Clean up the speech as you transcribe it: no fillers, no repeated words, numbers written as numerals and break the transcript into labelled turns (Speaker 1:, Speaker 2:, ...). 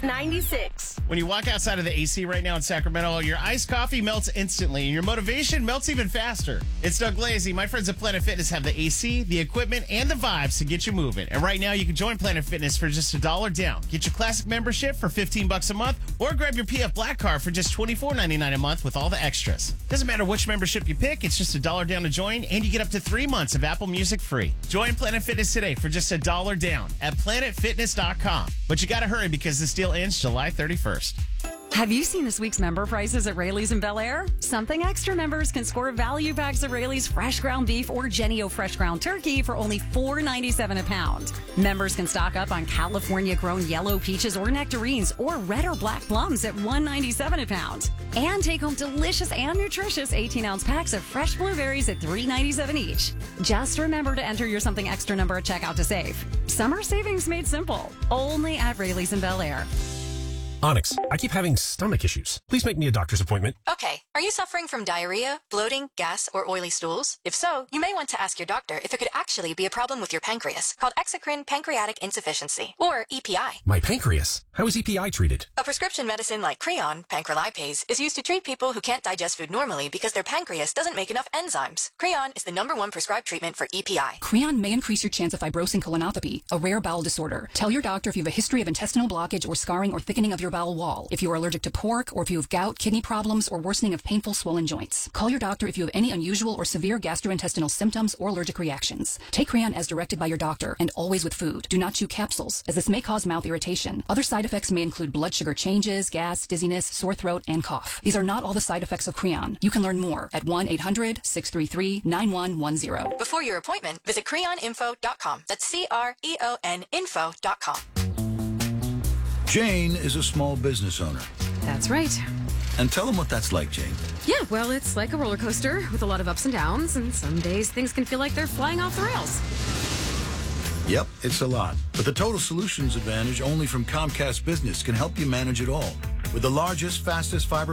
Speaker 1: 96.
Speaker 2: When you walk outside of the AC right now in Sacramento, your iced coffee melts instantly and your motivation melts even faster. It's Doug Lazy. My friends at Planet Fitness have the AC, the equipment, and the vibes to get you moving. And right now, you can join Planet Fitness for just $1 down. Get your classic membership for $15 a month, or grab your PF Black Card for just $24.99 a month with all the extras. Doesn't matter which membership you pick, it's just $1 down to join, and you get up to 3 months of Apple Music free. Join Planet Fitness today for just $1 down at planetfitness.com. But you gotta hurry because this deal ends July 31st.
Speaker 3: Have you seen this week's member prices at Rayleigh's in Bel Air? Something Extra members can score value packs of Rayleigh's fresh ground beef or Jennie-O fresh ground turkey for only $4.97 a pound. Members can stock up on California-grown yellow peaches or nectarines or red or black plums at $1.97 a pound. And take home delicious and nutritious 18-ounce packs of fresh blueberries at $3.97 each. Just remember to enter your Something Extra number at checkout to save. Summer savings made simple. Only at Rayleigh's in Bel Air.
Speaker 4: Onyx, I keep having stomach issues. Please make me a doctor's appointment.
Speaker 5: Okay, are you suffering from diarrhea, bloating, gas, or oily stools? If so, you may want to ask your doctor if it could actually be a problem with your pancreas, called exocrine pancreatic insufficiency, or EPI.
Speaker 4: My pancreas? How is EPI treated?
Speaker 5: A prescription medicine like Creon, pancrelipase, is used to treat people who can't digest food normally because their pancreas doesn't make enough enzymes. Creon is the #1 prescribed treatment for EPI.
Speaker 6: Creon may increase your chance of fibrosing colonopathy, a rare bowel disorder. Tell your doctor if you have a history of intestinal blockage or scarring or thickening of your bowel wall, if you are allergic to pork, or if you have gout, kidney problems, or worsening of painful swollen joints. Call your doctor if you have any unusual or severe gastrointestinal symptoms or allergic reactions. Take Creon as directed by your doctor and always with food. Do not chew capsules, as this may cause mouth irritation. Other side effects may include blood sugar changes, gas, dizziness, sore throat, and cough. These are not all the side effects of Creon. You can learn more at 1-800-633-9110.
Speaker 5: Before your appointment, visit creoninfo.com. That's CREON info.com.
Speaker 7: Jane is a small business owner.
Speaker 8: That's right.
Speaker 7: And tell them what that's like, Jane.
Speaker 8: Yeah, well, it's like a roller coaster with a lot of ups and downs, and some days things can feel like they're flying off the rails.
Speaker 7: Yep, it's a lot. But the Total Solutions Advantage only from Comcast Business can help you manage it all. With the largest, fastest fiber